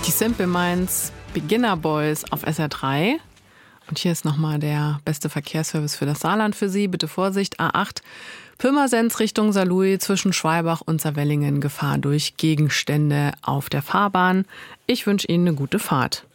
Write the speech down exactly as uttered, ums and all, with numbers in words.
Die Simple Minds Beginner Boys auf S R drei. Und hier ist nochmal der beste Verkehrsservice für das Saarland für Sie. Bitte Vorsicht, A acht, Pirmasens Richtung Saarlouis zwischen Schwalbach und Saarwellingen. Gefahr durch Gegenstände auf der Fahrbahn. Ich wünsche Ihnen eine gute Fahrt.